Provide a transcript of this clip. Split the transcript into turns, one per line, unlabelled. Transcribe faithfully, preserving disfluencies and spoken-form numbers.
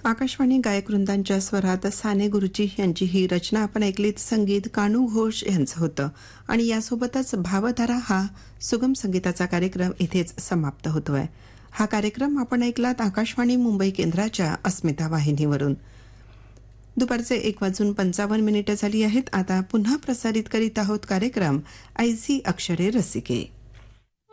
आकाशवाणी गायक वृंदांच्या स्वरात साने गुरुजी यांची ही रचना आपण ऐकलीत. संगीत कानू घोष यांचं होतं आणि यासोबतच भावधारा हा सुगम संगीताचा कार्यक्रम इथेच समाप्त होतोय. हा कार्यक्रम आपण ऐकलात आकाशवाणी मुंबई केंद्राच्या अस्मिता वाहिनीवरून. दुपारचे एक वाजून पंचावन्न मिनिटं झाली आहेत. आता पुन्हा प्रसारित करीत आहोत कार्यक्रम ऐसी अक्षरे रसिके.